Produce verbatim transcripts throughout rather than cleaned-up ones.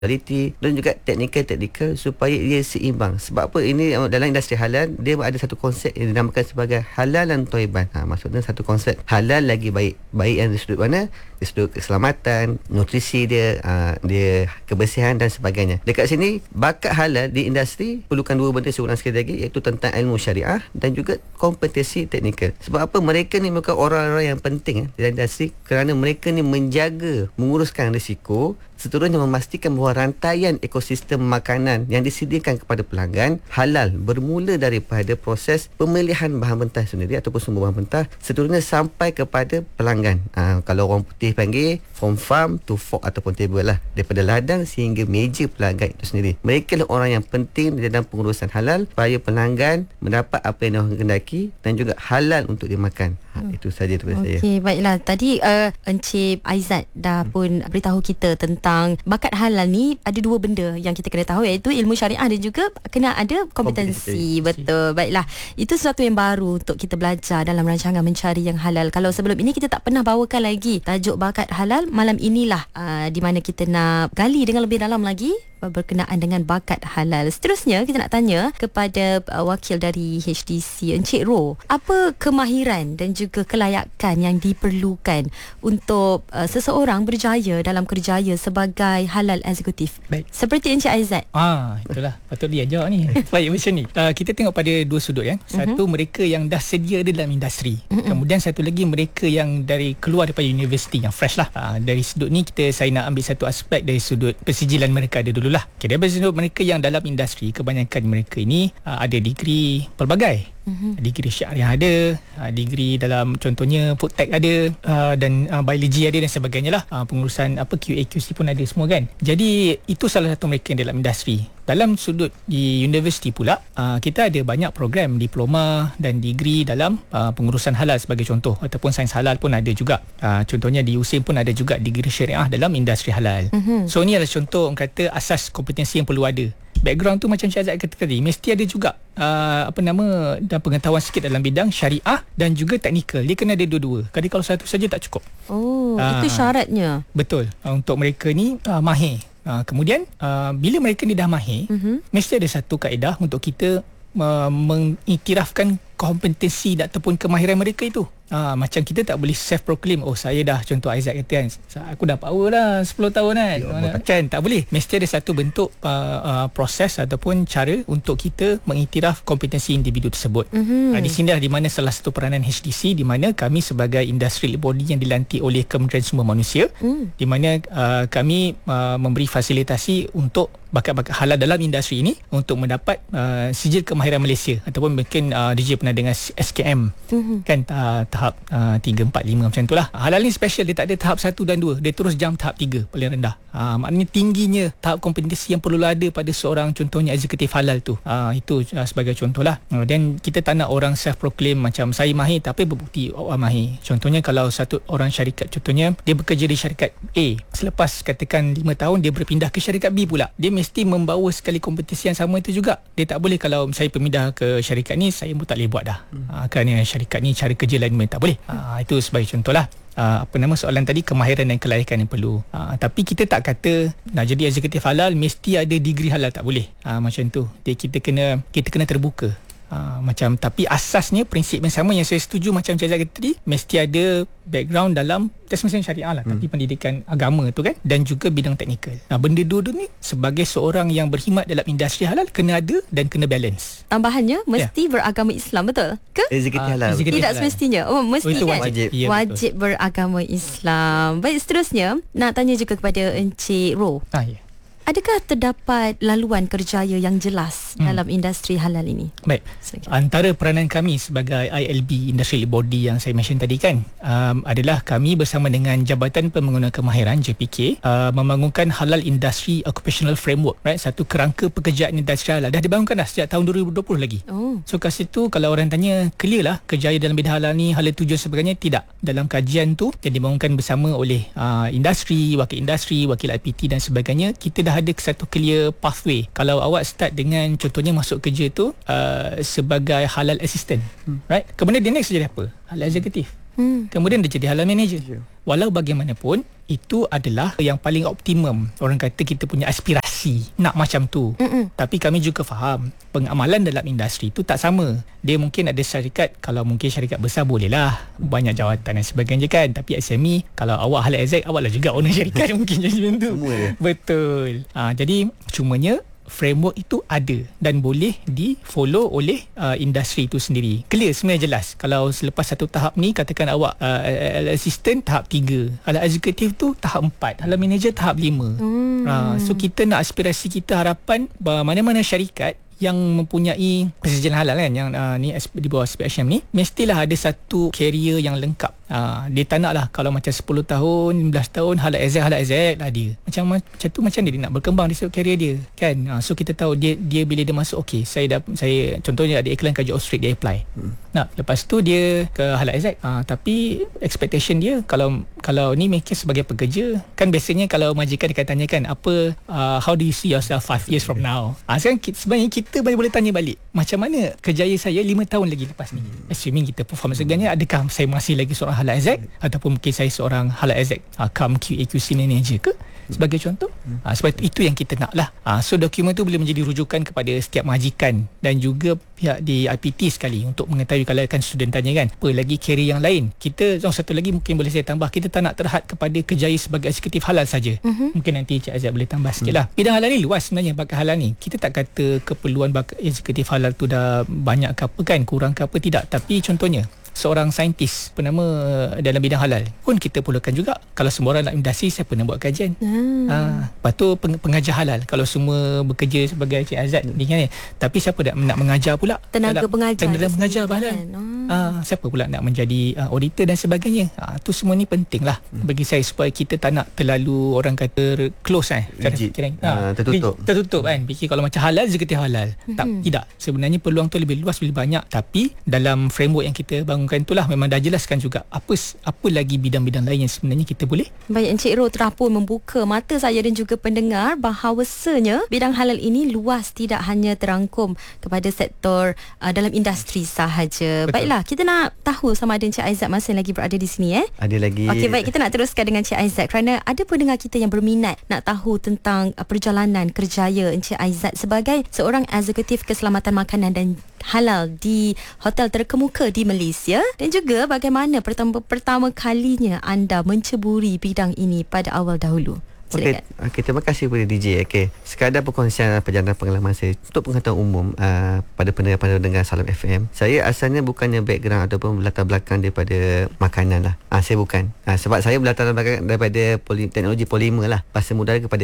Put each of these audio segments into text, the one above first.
quality dan juga teknikal-teknikal supaya ia seimbang. Sebab apa, ini dalam industri halal dia ada satu konsep yang dinamakan sebagai halal dan thayyiban. Ha, maksudnya satu konsep halal lagi baik. Baik yang dari sudut mana? Dari sudut keselamatan, nutrisi dia, uh, dia kebersihan dan sebagainya. Dekat sini bakat halal di industri perlukan dua benda seorang sekali lagi, iaitu tentang ilmu syariah dan juga kompetensi teknikal. Sebab apa, mereka ni merupakan orang-orang yang penting eh, dalam industri kerana mereka ni menjaga, menguruskan risiko, seterusnya memastikan bahawa rantaian ekosistem makanan yang disediakan kepada pelanggan halal bermula daripada proses pemilihan bahan mentah sendiri ataupun sumber bahan mentah seterusnya sampai kepada pelanggan. Ha, kalau orang putih panggil from farm to fork ataupun table lah, daripada ladang sehingga meja pelanggan itu sendiri. Mereka lah orang yang penting dalam pengurusan halal supaya pelanggan mendapat apa yang diorang hendaki dan juga halal untuk dimakan. Ha, hmm. Itu saja daripada okay, saya. Okey, baiklah. Tadi uh, Encik Aizat dah hmm. pun beritahu kita tentang bakat halal ni ada dua benda yang kita kena tahu, iaitu ilmu syariah dan juga kena ada kompetensi. Betul. Baiklah. Itu sesuatu yang baru untuk kita belajar dalam rancangan Mencari Yang Halal. Kalau sebelum ini kita tak pernah bawakan lagi tajuk bakat halal, malam inilah uh, di mana kita nak gali dengan lebih dalam lagi berkenaan dengan bakat halal. Seterusnya kita nak tanya kepada uh, wakil dari H D C, Encik Ro, apa kemahiran dan juga kelayakan yang diperlukan untuk uh, seseorang berjaya dalam kerjaya sebagai halal eksekutif? Baik. Seperti Encik Aizat. Ah, itulah. Patut dia jawab ni. Baik, macam ni. Uh, kita tengok pada dua sudut ya. Satu, uh-huh. mereka yang dah sedia dalam industri. Uh-huh. Kemudian satu lagi mereka yang dari keluar daripada universiti yang fresh lah. Uh, dari sudut ni kita saya nak ambil satu aspek dari sudut persijilan mereka ada dulu lah. Okay, dari sudut mereka yang dalam industri, kebanyakan mereka ini uh, ada degree pelbagai. Uh-huh. Degree syariah ada, uh, degree dalam contohnya food tech ada, uh, dan uh, biologi ada dan sebagainya lah. Uh, pengurusan apa Q A Q C pun ada semua kan. Jadi itu salah satu mereka yang dalam industri. Dalam sudut di universiti pula, uh, kita ada banyak program diploma dan degree dalam uh, pengurusan halal sebagai contoh, ataupun sains halal pun ada juga. Uh, contohnya di U S I M pun ada juga degree syariah dalam industri halal. Uh-huh. So ini adalah contoh orang kata asas kompetensi yang perlu ada. Background tu macam Cik Azad kata tadi, mesti ada juga uh, apa nama dan pengetahuan sikit dalam bidang syariah dan juga teknikal. Dia kena ada dua-dua. Kadang kalau satu saja tak cukup. Oh, uh, itu syaratnya. Betul. Uh, untuk mereka ni uh, mahir. Uh, kemudian uh, bila mereka ni dah mahir, uh-huh. mesti ada satu kaedah untuk kita uh, mengiktirafkan kompetensi ataupun kemahiran mereka itu. Ha, macam kita tak boleh self-proclaim, oh saya dah, contoh Aizat kata kan, aku dah power dah sepuluh tahun kan. Ya, kan tak boleh. Mesti ada satu bentuk uh, uh, proses ataupun cara untuk kita mengiktiraf kompetensi individu tersebut. Mm-hmm. Ha, di sini lah di mana salah satu peranan H D C, di mana kami sebagai industrial body yang dilantik oleh Kementerian Sumber Manusia, mm. di mana uh, kami uh, memberi fasilitasi untuk bakat-bakat halal dalam industri ini untuk mendapat uh, sijil kemahiran Malaysia, ataupun mungkin uh, D J pernah dengan S K M, mm-hmm. kan uh, tahap uh, tiga, empat, lima macam itulah. Halal ni special, dia tak ada tahap satu dan dua, dia terus jump tahap tiga paling rendah. Uh, maknanya tingginya tahap kompetensi yang perlu ada pada seorang contohnya eksekutif halal tu. Uh, itu uh, sebagai contohlah. Uh, dan kita tak nak orang self-proclaim macam saya mahir tapi berbukti orang mahir. Contohnya kalau satu orang syarikat, contohnya dia bekerja di syarikat A, selepas katakan lima tahun dia berpindah ke syarikat B pula, dia mesti membawa sekali kompetensi yang sama itu juga. Dia tak boleh kalau saya pindah ke syarikat ni saya pun tak boleh buat dah. Hmm. Uh, kerana syarikat ni cara kerja lain tak boleh. Uh, itu sebagai contohlah. Uh, apa nama soalan tadi, kemahiran dan kelayakan yang perlu. Uh, tapi kita tak kata nak jadi eksekutif halal mesti ada degree halal, tak boleh. Uh, macam tu. Dia, kita kena kita kena terbuka. Uh, macam tapi asasnya prinsip yang sama yang saya setuju macam Cik Zat kata tadi, mesti ada background dalam tak semestinya syariah lah, hmm. tapi pendidikan agama tu kan, dan juga bidang teknikal. Nah, benda dua-dua ni sebagai seorang yang berkhidmat dalam industri halal kena ada dan kena balance. Tambahannya mesti yeah. beragama Islam, betul ke? Eksekutif halal. Uh, Tidak halal. Semestinya. Oh, mesti oh, itu kan? Wajib. Ya, wajib beragama Islam. Baik, seterusnya nak tanya juga kepada Encik Ro. Ah, ya. Adakah terdapat laluan kerjaya yang jelas hmm. dalam industri halal ini? Baik. Antara peranan kami sebagai I L B, Industrial Body yang saya mention tadi kan, um, adalah kami bersama dengan Jabatan Pembangunan Kemahiran J P K uh, membangunkan Halal Industry Occupational Framework, right? Satu kerangka pekerjaan industri halal. Dah dibangunkan dah sejak tahun dua ribu dua puluh lagi. Oh. So kat situ kalau orang tanya clear lah kerjaya dalam bidang halal ni, halal tujuan sebagainya, tidak. Dalam kajian tu yang dibangunkan bersama oleh uh, industri, wakil industri, wakil I P T dan sebagainya, kita dah ada satu clear pathway. Kalau awak start dengan contohnya masuk kerja tu uh, sebagai halal assistant, hmm. right? Kemudian dia next jadi apa? Halal executive. hmm. kemudian dia jadi halal manager. Walau bagaimanapun itu adalah yang paling optimum. Orang kata kita punya aspirasi nak macam tu. Mm-mm. Tapi kami juga faham pengamalan dalam industri tu tak sama. Dia mungkin ada syarikat, kalau mungkin syarikat besar bolehlah banyak jawatan dan sebagainya kan. Tapi S M E kalau awak halal exact, awak lah juga owner syarikat mungkin jadi macam tu. Betul. Ha, jadi cumanya framework itu ada dan boleh di follow oleh uh, industri itu sendiri. Clear sebenarnya, jelas. Kalau selepas satu tahap ni katakan awak uh, assistant tahap tiga, halal executive tu tahap empat, halal manager tahap lima. Hmm. Uh, so kita nak aspirasi kita, harapan uh, mana-mana syarikat yang mempunyai persetujuan halal kan, yang uh, ni di bawah S P H M ni, mestilah ada satu career yang lengkap. Uh, dia tak nak lah kalau macam sepuluh tahun, lima belas tahun halal exact, halal exact lah dia. Macam macam tu macam dia, dia nak berkembang di setiap career dia kan. Uh, so kita tahu dia dia bila dia masuk, okey, saya dah saya contohnya ada iklan kerja Australia, dia apply. Hmm. Nah, lepas tu dia ke halal exact. Uh, tapi expectation dia kalau kalau ni mereka sebagai pekerja kan, biasanya kalau majikan dia akan tanyakan apa, uh, how do you see yourself five years from now. Uh, sekarang kita, sebenarnya kita kita boleh tanya balik, macam mana kerjaya saya lima tahun lagi lepas ni, assuming kita perform segalanya, adakah saya masih lagi seorang halal exact ataupun mungkin saya seorang halal exact uh, come Q A Q C manager ke, sebagai contoh. uh, sebab itu yang kita nak lah. uh, so dokumen tu boleh menjadi rujukan kepada setiap majikan dan juga pihak di I P T sekali untuk mengetahui, kalau kan student tanya kan apa lagi career yang lain. Kita oh, satu lagi mungkin boleh saya tambah, kita tak nak terhad kepada kerjaya sebagai eksekutif halal saja. uh-huh. Mungkin nanti Cik Azad boleh tambah sikit lah. uh-huh. Bidang halal ni luas sebenarnya. Bakat halal ni kita tak kata keperluan bakat eksekutif halal tu dah banyak ke apa kan, kurang ke apa, tidak. Tapi contohnya seorang saintis penama dalam bidang halal pun kita perlukan juga. Kalau semua orang nak industri, saya pernah buat kajian. hmm. ha, Lepas tu peng, pengajar halal, kalau semua bekerja sebagai Cik Azad ni kan, tapi siapa nak, nak mengajar pula, tenaga dalam, pengajar tenaga pengajar halal. hmm. ha, Siapa pula nak menjadi uh, auditor dan sebagainya. ha, Tu semua ni penting lah hmm. bagi saya, supaya kita tak nak terlalu orang kata close kan, rigid, ha, tertutup tertutup kan, fikir kalau macam halal executive halal. hmm. Tak, tidak. Sebenarnya peluang tu lebih luas, lebih banyak. Tapi dalam framework yang kita bangun kan itulah memang dah jelaskan juga apa apa lagi bidang-bidang lain yang sebenarnya kita boleh. Baik, Encik Ro telah pun membuka mata saya dan juga pendengar bahawasanya bidang halal ini luas, tidak hanya terangkum kepada sektor uh, dalam industri sahaja. Betul. Baiklah, kita nak tahu sama ada Encik Aizat masih lagi berada di sini eh. Ada lagi. Okey, baik, kita nak teruskan dengan Encik Aizat kerana ada pendengar kita yang berminat nak tahu tentang uh, perjalanan kerjaya Encik Aizat sebagai seorang eksekutif keselamatan makanan dan halal di hotel terkemuka di Malaysia, dan juga bagaimana pertama, pertama kalinya anda menceburi bidang ini pada awal dahulu. Okey, okay, terima kasih kepada D J. Okey, sekadar perkongsian perjalanan pengalaman saya untuk pengetahuan umum uh, pada pendengar-pendengar Salam F M. Saya asalnya bukannya background ataupun latar belakang daripada makanan lah. Uh, saya bukan. Uh, sebab saya berlatar belakang daripada poli, teknologi polimer lah. Bahasa mudah kepada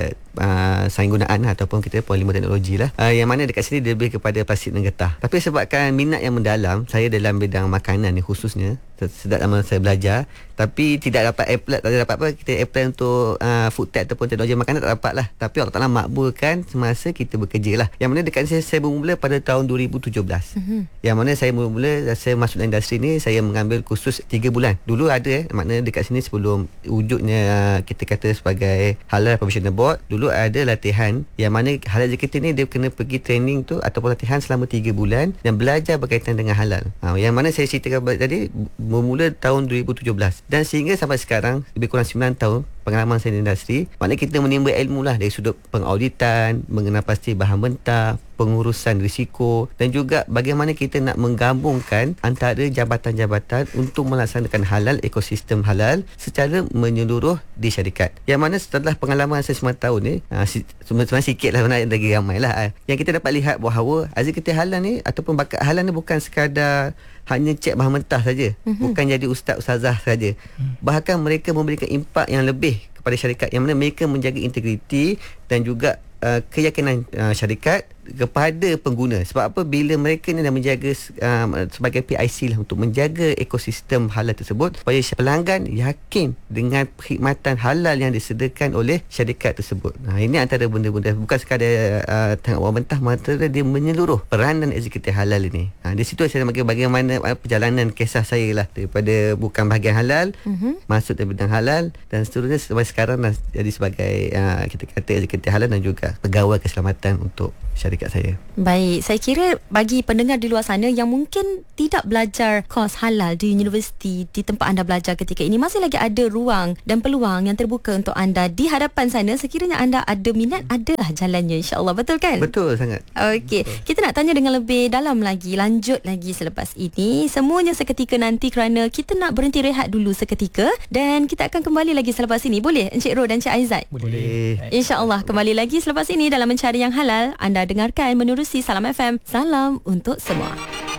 uh, sains gunaan lah, ataupun kita polimer teknologi lah. Uh, yang mana dekat sini dia lebih kepada plastik dan getah. Tapi sebabkan minat yang mendalam saya dalam bidang makanan ni khususnya, sedap lama saya belajar, tapi tidak dapat apply, tak dapat apa kita apply untuk uh, food tech ataupun teknologi makanan, tak dapat lah. Tapi Allah Ta'ala makbulkan semasa kita bekerja lah. Yang mana dekat saya, saya bermula pada tahun dua ribu tujuh belas. Mm-hmm. Yang mana saya mula saya masuk dalam industri ni, saya mengambil kursus tiga bulan. Dulu ada eh, maknanya dekat sini sebelum wujudnya uh, kita kata sebagai Halal Professional Board, dulu ada latihan yang mana halal executive ni dia kena pergi training tu ataupun latihan selama tiga bulan dan belajar berkaitan dengan halal. Ha, yang mana saya ceritakan tadi bermula tahun dua ribu tujuh belas dan sehingga sampai sekarang lebih kurang sembilan tahun pengalaman saya di industri. Maknanya kita menimba ilmu lah dari sudut pengauditan, mengenal pasti bahan mentah, pengurusan risiko, dan juga bagaimana kita nak menggabungkan antara jabatan-jabatan untuk melaksanakan halal, ekosistem halal secara menyeluruh di syarikat. Yang mana setelah pengalaman saya sembilan tahun ni, sebenarnya sikit lah, lagi ramai lah, yang kita dapat lihat bahawa eksekutif halal ni ataupun bakat halal ni bukan sekadar hanya cek bahan mentah saja, mm-hmm. bukan jadi ustaz ustazah saja. Mm. Bahkan mereka memberikan impak yang lebih kepada syarikat, yang mana mereka menjaga integriti dan juga uh, keyakinan uh, syarikat kepada pengguna. Sebab apa? Bila mereka ni dah menjaga uh, sebagai P I C lah untuk menjaga ekosistem halal tersebut, supaya pelanggan yakin dengan perkhidmatan halal yang disediakan oleh syarikat tersebut. Nah, ini antara benda-benda, bukan sekadar uh, tengok orang mentah, mata dia menyeluruh peranan eksekutif halal ini. Nah, di situ saya bagi bagaimana uh, perjalanan kisah saya lah, daripada bukan bahagian halal, mm-hmm. masuk dalam bidang halal, dan seterusnya sampai sekarang dah jadi sebagai uh, kita kata eksekutif halal dan juga pegawai keselamatan untuk syarikat. dekat saya. Baik, saya kira bagi pendengar di luar sana yang mungkin tidak belajar kos halal di universiti di tempat anda belajar ketika ini, masih lagi ada ruang dan peluang yang terbuka untuk anda di hadapan sana. Sekiranya anda ada minat, adalah jalannya, insya-Allah. Betul kan? Betul sangat. Okey, kita nak tanya dengan lebih dalam lagi, lanjut lagi selepas ini. Semuanya seketika nanti kerana kita nak berhenti rehat dulu seketika dan kita akan kembali lagi selepas ini. Boleh Encik Ro dan Encik Aizat? Boleh. InsyaAllah kembali lagi selepas ini dalam Mencari Yang Halal. Anda dengarkan menerusi Salam F M. Salam untuk semua.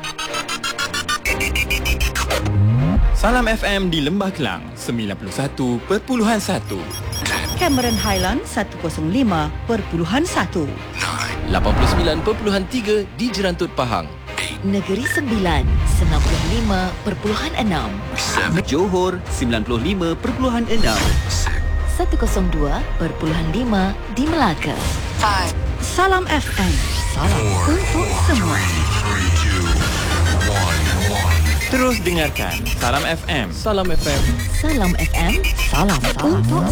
Salam F M di Lembah Kelang sembilan puluh satu perpuluhan satu, Cameron Highland seratus lima perpuluhan satu, lapan puluh sembilan perpuluhan tiga di Jerantut Pahang, Negeri Sembilan sembilan puluh lima perpuluhan enam, Johor sembilan puluh lima perpuluhan enam, seratus dua perpuluhan lima di Melaka. Salam F M. Salam untuk semua. Terus dengarkan Salam F M. Salam F M. Salam F M. Salam untuk